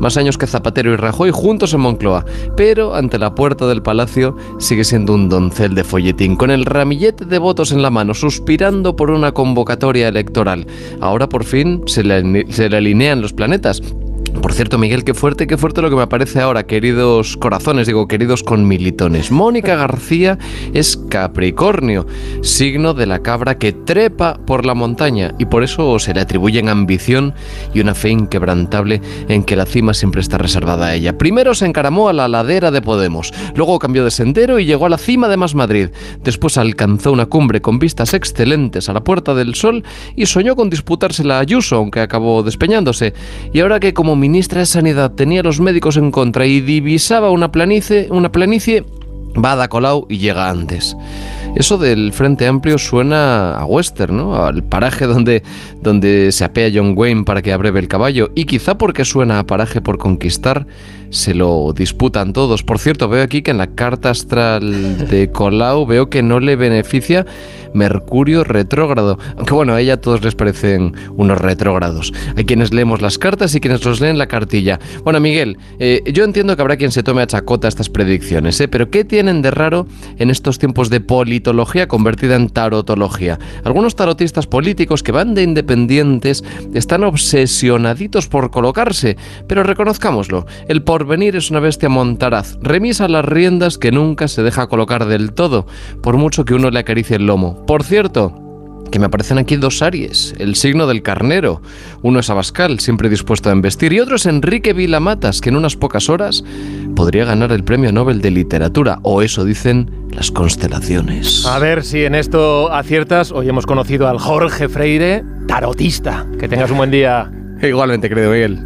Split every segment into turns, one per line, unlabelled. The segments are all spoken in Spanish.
más años que Zapatero y Rajoy juntos en Moncloa, pero ante la puerta del palacio sigue siendo un doncel de folletín, con el ramillete de votos en la mano, suspirando por una convocatoria electoral. Ahora por fin se le alinean los planetas. Por cierto, Miguel, qué fuerte lo que me aparece ahora, queridos corazones, queridos conmilitones. Mónica García es Capricornio, signo de la cabra que trepa por la montaña, y por eso se le atribuyen ambición y una fe inquebrantable en que la cima siempre está reservada a ella. Primero se encaramó a la ladera de Podemos, luego cambió de sendero y llegó a la cima de Más Madrid. Después alcanzó una cumbre con vistas excelentes a la Puerta del Sol y soñó con disputársela a Ayuso, aunque acabó despeñándose. Y ahora que como ministra de Sanidad tenía a los médicos en contra y divisaba una planicie, va a Colau y llega antes. Eso del Frente Amplio suena a western, ¿no? Al paraje donde se apea John Wayne para que abreve el caballo. Y quizá porque suena a paraje por conquistar, se lo disputan todos. Por cierto, veo aquí que en la carta astral de Colau veo que no le beneficia Mercurio retrógrado. Aunque bueno, a ella a todos les parecen unos retrógrados. Hay quienes leemos las cartas y quienes los leen la cartilla. Bueno, Miguel, yo entiendo que habrá quien se tome a chacota estas predicciones, pero ¿qué tienen de raro en estos tiempos de politología convertida en tarotología? Algunos tarotistas políticos que van de independientes están obsesionaditos por colocarse, pero reconozcámoslo, el porvenir es una bestia montaraz, remisa las riendas que nunca se deja colocar del todo, por mucho que uno le acaricie el lomo. Por cierto, que me aparecen aquí dos Aries, el signo del carnero. Uno es Abascal, siempre dispuesto a embestir, y otro es Enrique Vila-Matas, que en unas pocas horas podría ganar el Premio Nobel de Literatura, o eso dicen las constelaciones.
A ver si en esto aciertas. Hoy hemos conocido al Jorge Freire, tarotista. Que tengas un buen día.
Igualmente, querido Miguel.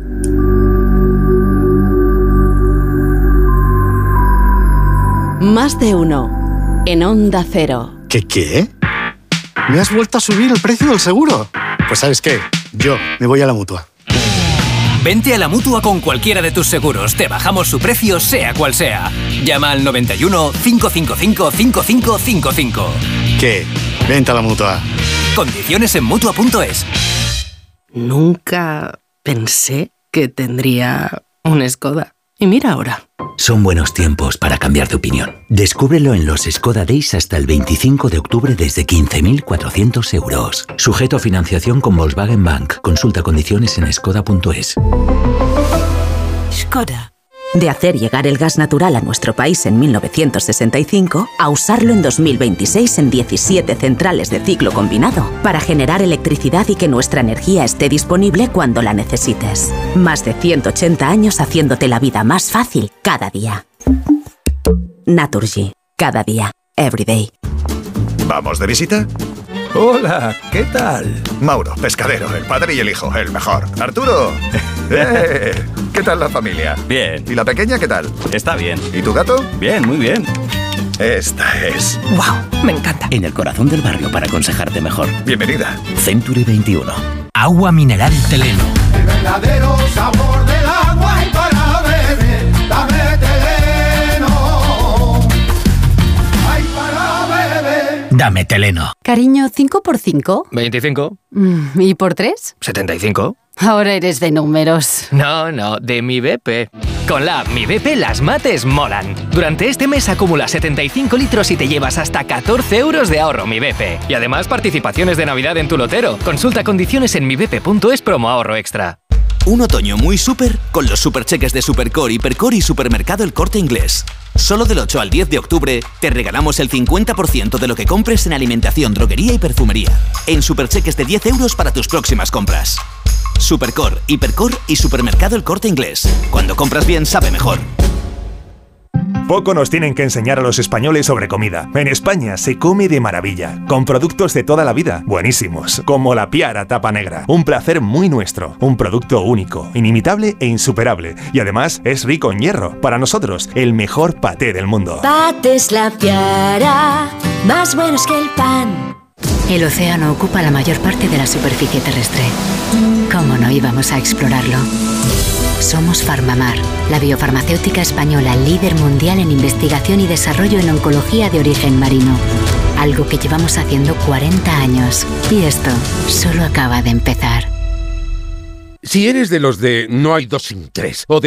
Más de uno en Onda Cero.
¿Qué? ¿Me has vuelto a subir el precio del seguro? Pues ¿sabes qué? Yo me voy a la Mutua.
Vente a la Mutua con cualquiera de tus seguros. Te bajamos su precio, sea cual sea. Llama al 91 555 5555.
¿Qué? Vente a la Mutua.
Condiciones en Mutua.es.
Nunca pensé que tendría un Skoda. Y mira ahora.
Son buenos tiempos para cambiar de opinión. Descúbrelo en los Skoda Days hasta el 25 de octubre desde 15.400 euros. Sujeto a financiación con Volkswagen Bank. Consulta condiciones en skoda.es.
Skoda.
De hacer llegar el gas natural a nuestro país en 1965 a usarlo en 2026 en 17 centrales de ciclo combinado para generar electricidad y que nuestra energía esté disponible cuando la necesites. Más de 180 años haciéndote la vida más fácil cada día. Naturgy. Cada día. Every day.
¿Vamos de visita?
Hola, ¿qué tal?
Mauro, pescadero, el padre y el hijo, el mejor. Arturo. ¿Qué tal la familia?
Bien.
¿Y la pequeña qué tal?
Está bien.
¿Y tu gato?
Bien, muy bien.
Esta es.
¡Wow! Me encanta.
En el corazón del barrio para aconsejarte mejor.
Bienvenida.
Century 21.
Agua mineral Teleno.
El verdadero sabor del agua y para beber, dame Teleno. Ay, para beber.
Dame Teleno.
Cariño, ¿5 por 5?
25.
¿Y por 3?
75.
Ahora eres de números.
No, de Mi BP. Con la app Mi BP las mates molan. Durante este mes acumula 75 litros y te llevas hasta 14 euros de ahorro Mi BP. Y además participaciones de Navidad en tu lotero. Consulta condiciones en mibp.es promo ahorro extra.
Un otoño muy súper con los supercheques de Supercore, Hipercore y Supermercado El Corte Inglés. Solo del 8 al 10 de octubre te regalamos el 50% de lo que compres en alimentación, droguería y perfumería. En supercheques de 10 euros para tus próximas compras. Supercore, Hipercore y Supermercado El Corte Inglés. Cuando compras bien, sabe mejor.
Poco nos tienen que enseñar a los españoles sobre comida. En España se come de maravilla, con productos de toda la vida, buenísimos, como la Piara tapa negra. Un placer muy nuestro, un producto único, inimitable e insuperable. Y además es rico en hierro. Para nosotros, el mejor paté del mundo.
Patés La Piara, más buenos que el pan.
El océano ocupa la mayor parte de la superficie terrestre. ¿Cómo no íbamos a explorarlo? Somos Farmamar, la biofarmacéutica española líder mundial en investigación y desarrollo en oncología de origen marino. Algo que llevamos haciendo 40 años. Y esto solo acaba de empezar.
Si eres de los de no hay dos sin tres, o de